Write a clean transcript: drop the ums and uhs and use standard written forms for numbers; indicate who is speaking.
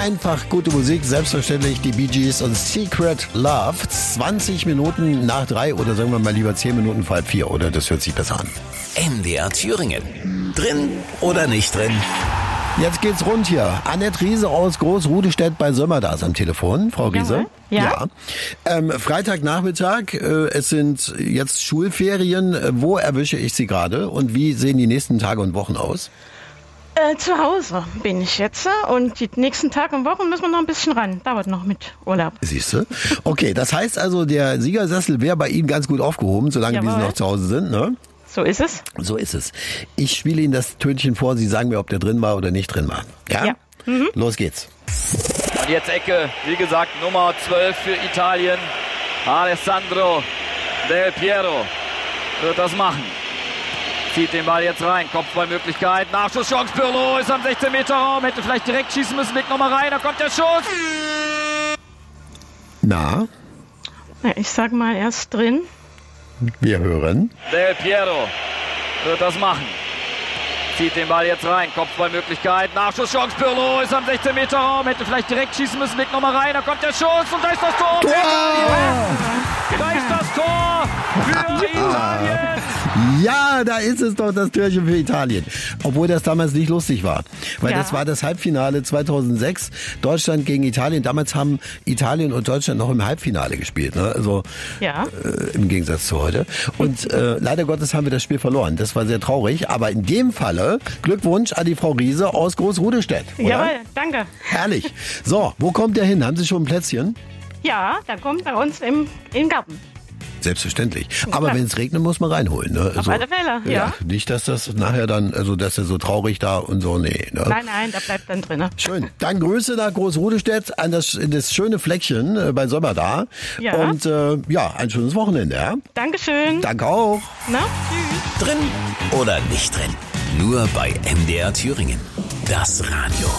Speaker 1: Einfach gute Musik, selbstverständlich die Bee Gees und Secret Love. 20 Minuten nach 3 oder sagen wir mal lieber 10 Minuten vor halb 4, oder? Das hört sich besser an.
Speaker 2: MDR Thüringen. Drin oder nicht drin?
Speaker 1: Jetzt geht's rund hier. Annette Riese aus Großrudestedt bei Sömmerdas am Telefon. Frau Riese?
Speaker 3: Ja.
Speaker 1: Freitagnachmittag, es sind jetzt Schulferien. Wo erwische ich Sie gerade und wie sehen die nächsten Tage und Wochen aus?
Speaker 3: Zu Hause bin ich jetzt und die nächsten Tage und Wochen müssen wir noch ein bisschen ran. Dauert noch mit Urlaub.
Speaker 1: Siehst du? Okay, das heißt also, der Siegersessel wäre bei Ihnen ganz gut aufgehoben, solange wie Sie noch zu Hause sind, ne?
Speaker 3: So ist es.
Speaker 1: So ist es. Ich spiele Ihnen das Tönchen vor, Sie sagen mir, ob der drin war oder nicht drin war. Ja?
Speaker 3: Ja. Mhm.
Speaker 1: Los geht's.
Speaker 4: Und jetzt Ecke, wie gesagt, Nummer 12 für Italien. Alessandro Del Piero wird das machen. Zieht den Ball jetzt rein, Kopfballmöglichkeit, Nachschusschance, Pirlo ist am 16-Meter-Raum, hätte vielleicht direkt schießen müssen, Blick nochmal rein, da kommt der Schuss.
Speaker 1: Na?
Speaker 3: Ja, ich sag mal, er ist drin.
Speaker 1: Wir hören.
Speaker 4: Del Piero wird das machen. Zieht den Ball jetzt rein, Kopfballmöglichkeit, Nachschusschance, Pirlo ist am 16-Meter-Raum, hätte vielleicht direkt schießen müssen, Blick nochmal rein, da kommt der Schuss und da ist das Tor. Da ist das Tor für Italien.
Speaker 1: Ja, da ist es doch, das Türchen für Italien. Obwohl das damals nicht lustig war. Weil das war das Halbfinale 2006, Deutschland gegen Italien. Damals haben Italien und Deutschland noch im Halbfinale gespielt. Ne? Also im Gegensatz zu heute. Und leider Gottes haben wir das Spiel verloren. Das war sehr traurig. Aber in dem Falle Glückwunsch an die Frau Riese aus Großrudestedt.
Speaker 3: Jawohl, danke.
Speaker 1: Herrlich. So, wo kommt der hin? Haben Sie schon ein Plätzchen?
Speaker 3: Ja, der kommt bei uns im Garten.
Speaker 1: Selbstverständlich. Aber wenn es regnet, muss man reinholen. Ne?
Speaker 3: Auf alle Fälle, ja.
Speaker 1: Nicht, dass das nachher dann, also dass er so traurig da und so, nee. Ne?
Speaker 3: Nein, der bleibt dann drin.
Speaker 1: Schön. Dann Grüße nach Großrudestedt in das schöne Fleckchen bei Sömmerda.
Speaker 3: Ja.
Speaker 1: Und ein schönes Wochenende. Ja?
Speaker 3: Dankeschön.
Speaker 1: Danke auch.
Speaker 3: Na, tschüss.
Speaker 2: Drin oder nicht drin? Nur bei MDR Thüringen. Das Radio.